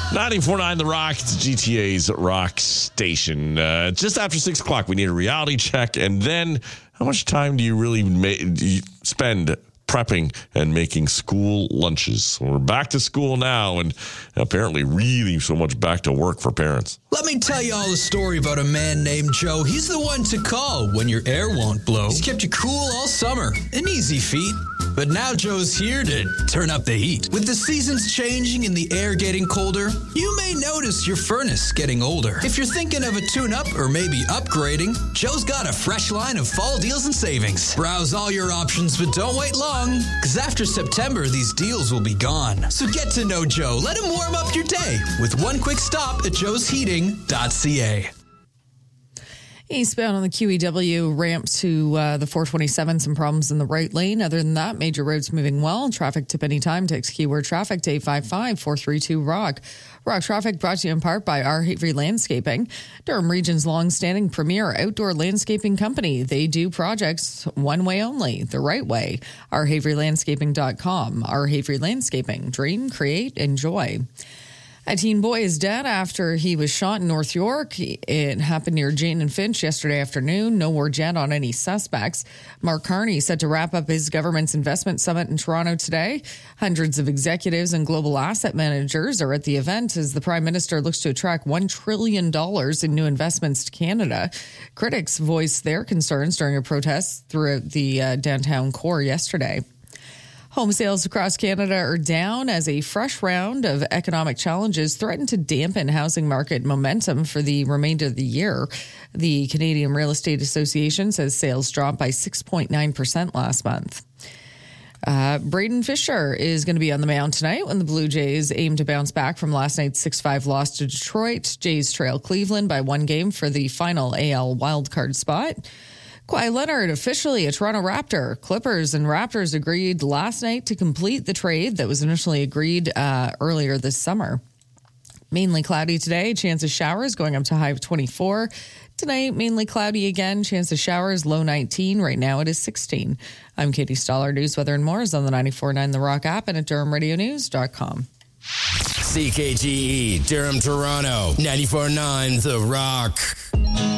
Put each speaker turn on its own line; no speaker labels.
94.9 The Rock, it's GTA's rock station. Just after 6 o'clock, we need a reality check. And then how much time do you really spend prepping and making school lunches? We're back to school now, and apparently really so much back to work for parents.
Let me tell you all a story about a man named Joe. He's the one to call when your air won't blow. He's kept you cool all summer. An easy feat. But now Joe's here to turn up the heat. With the seasons changing and the air getting colder, you may notice your furnace getting older. If you're thinking of a tune-up or maybe upgrading, Joe's got a fresh line of fall deals and savings. Browse all your options, but don't wait long, because after September, these deals will be gone. So get to know Joe. Let him warm up your day with one quick stop at joesheating.ca.
Eastbound on the QEW ramp to the 427, some problems in the right lane. Other than that, major roads moving well. Traffic tip anytime. Text keyword traffic to 855-432-ROCK. Rock traffic brought to you in part by Our Havery Landscaping, Durham Region's long-standing premier outdoor landscaping company. They do projects one way only, the right way. OurHaveryLandscaping.com. Our Havery Landscaping. Dream, create, enjoy. A teen boy is dead after he was shot in North York. It happened near Jane and Finch yesterday afternoon. No word yet on any suspects. Mark Carney set to wrap up his government's investment summit in Toronto today. Hundreds of executives and global asset managers are at the event as the Prime Minister looks to attract $1 trillion in new investments to Canada. Critics voiced their concerns during a protest throughout the downtown core yesterday. Home sales across Canada are down as a fresh round of economic challenges threaten to dampen housing market momentum for the remainder of the year. The Canadian Real Estate Association says sales dropped by 6.9% last month. Braden Fisher is going to be on the mound tonight when the Blue Jays aim to bounce back from last night's 6-5 loss to Detroit. Jays trail Cleveland by 1 game for the final AL wildcard spot. Kawhi Leonard, officially a Toronto Raptor. Clippers and Raptors agreed last night to complete the trade that was initially agreed earlier this summer. Mainly cloudy today, chance of showers going up to high of 24. Tonight, mainly cloudy again, chance of showers, low 19. Right now it is 16. I'm Katie Stoller. News, weather, and more is on the 94.9 The Rock app and at DurhamRadioNews.com.
CKGE, Durham, Toronto, 94.9 The Rock.